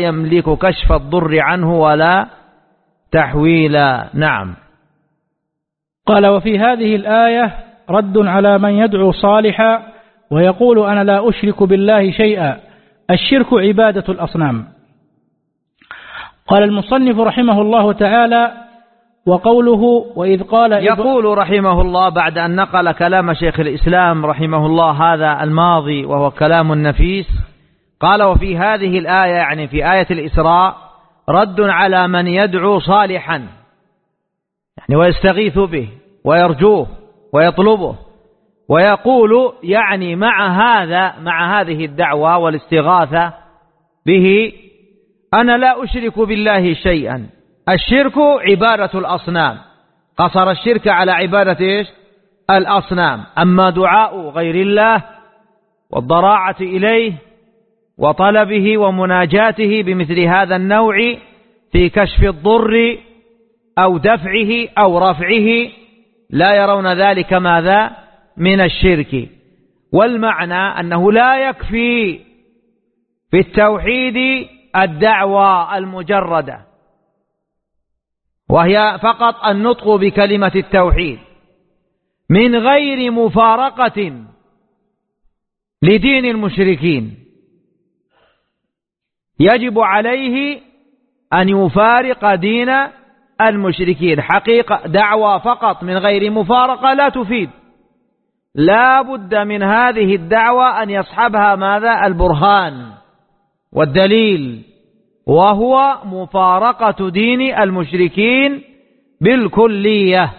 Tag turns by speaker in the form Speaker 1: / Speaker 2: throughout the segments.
Speaker 1: يملك كشف الضر عنه ولا تحويلا. نعم.
Speaker 2: قال: وفي هذه الآية رد على من يدعو صالحا ويقول أنا لا أشرك بالله شيئا، الشرك عبادة الأصنام. قال المصنف رحمه الله تعالى: وقوله وإذ قال
Speaker 1: يقول رحمه الله بعد أن نقل كلام شيخ الإسلام رحمه الله هذا الماضي وهو كلام نفيس، قال: وفي هذه الآية، يعني في آية الإسراء، رد على من يدعو صالحا، يعني ويستغيث به ويرجوه ويطلبه ويقول يعني مع هذه الدعوة والاستغاثة به أنا لا أشرك بالله شيئا. الشرك عبادة الأصنام، قصر الشرك على عبادة الأصنام. أما دعاء غير الله والضراعة إليه وطلبه ومناجاته بمثل هذا النوع في كشف الضر أو دفعه أو رفعه لا يرون ذلك ماذا من الشرك. والمعنى أنه لا يكفي في التوحيد الدعوة المجردة، وهي فقط النطق بكلمة التوحيد من غير مفارقة لدين المشركين. يجب عليه أن يفارق دين المشركين. حقيقة دعوة فقط من غير مفارقة لا تفيد، لا بد من هذه الدعوة أن يصحبها ماذا؟ البرهان والدليل، وهو مفارقة دين المشركين بالكلية.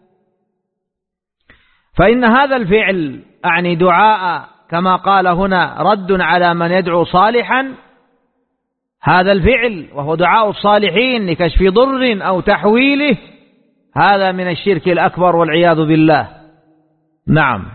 Speaker 1: فإن هذا الفعل أعني دعاء كما قال هنا رد على من يدعو صالحا، هذا الفعل وهو دعاء الصالحين لكشف ضر أو تحويله، هذا من الشرك الأكبر والعياذ بالله. نعم.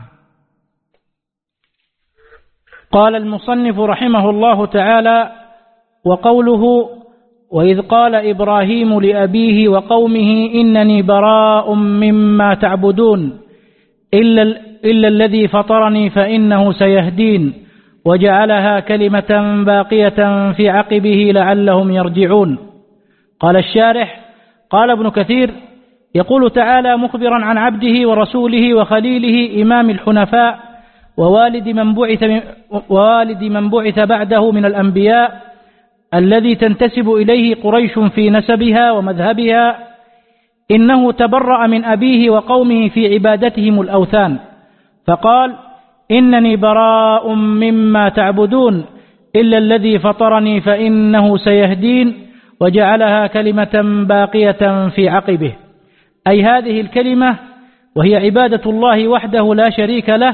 Speaker 2: قال المصنف رحمه الله تعالى: وقوله وإذ قال إبراهيم لأبيه وقومه إنني براء مما تعبدون إلا الذي فطرني فإنه سيهدين وجعلها كلمة باقية في عقبه لعلهم يرجعون. قال الشارح: قال ابن كثير: يقول تعالى مخبرا عن عبده ورسوله وخليله إمام الحنفاء ووالد من بعث بعده من الأنبياء الذي تنتسب إليه قريش في نسبها ومذهبها، إنه تبرأ من أبيه وقومه في عبادتهم الأوثان، فقال: إنني براء مما تعبدون إلا الذي فطرني فإنه سيهدين وجعلها كلمة باقية في عقبه، أي هذه الكلمة وهي عبادة الله وحده لا شريك له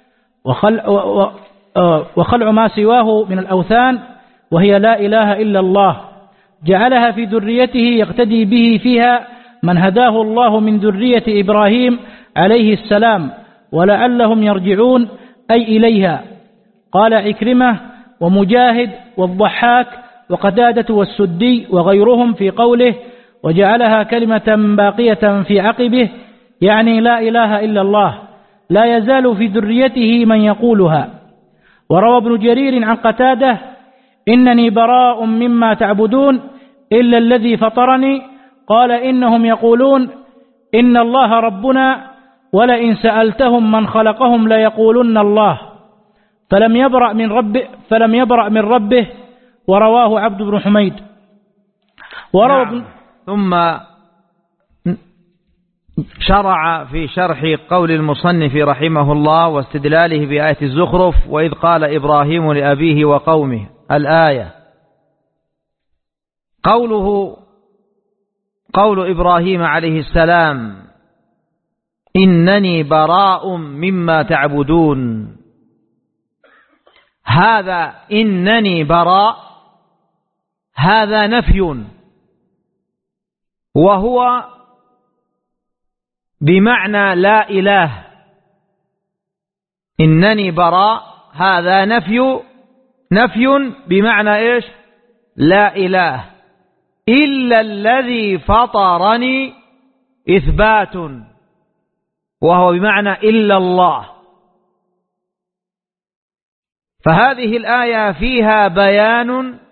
Speaker 2: وخلع ما سواه من الأوثان، وهي لا إله إلا الله، جعلها في ذريته يقتدي به فيها من هداه الله من ذرية إبراهيم عليه السلام ولعلهم يرجعون أي إليها. قال عكرمة ومجاهد والضحاك وقتادة والسدي وغيرهم في قوله وجعلها كلمة باقية في عقبه، يعني لا إله إلا الله، لا يزال في ذريته من يقولها. وروى ابن جرير عن قتادة: إنني براء مما تعبدون إلا الذي فطرني، قال: إنهم يقولون إن الله ربنا ولئن سألتهم من خلقهم ليقولن الله، فلم يبرأ من ربه. ورواه عبد بن حميد.
Speaker 1: نعم. ثم شرع في شرح قول المصنف رحمه الله واستدلاله بآية الزخرف: وإذ قال إبراهيم لأبيه وقومه. الآية قول إبراهيم عليه السلام: إنني براء مما تعبدون، هذا إنني براء هذا نفي، وهو بمعنى لا إله. إنني براء هذا نفي بمعنى إيش؟ لا إله. إلا الذي فطرني إثبات، وهو بمعنى إلا الله. فهذه الآية فيها بيان